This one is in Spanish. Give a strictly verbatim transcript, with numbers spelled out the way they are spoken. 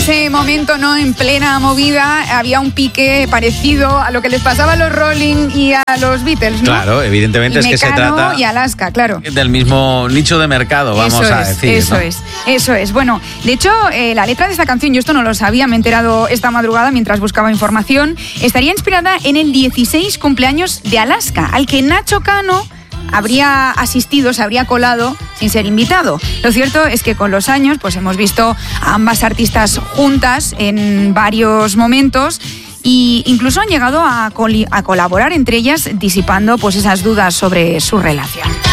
ese momento, ¿no? En plena movida, había un pique parecido a lo que les pasaba a los Rolling y a los Beatles, ¿no? Claro, evidentemente y es que se trata y Alaska, claro. del mismo nicho de mercado, vamos eso a es, decir. Eso ¿no? es, eso es. Bueno, de hecho, eh, la letra de esta canción, yo esto no lo sabía, me he enterado esta madrugada mientras buscaba información, estaría inspirada en el dieciséis cumpleaños de Alaska, al que Nacho Cano habría asistido, se habría colado sin ser invitado. Lo cierto es que con los años pues hemos visto a ambas artistas juntas en varios momentos e incluso han llegado a, coli- a colaborar entre ellas, disipando pues esas dudas sobre su relación.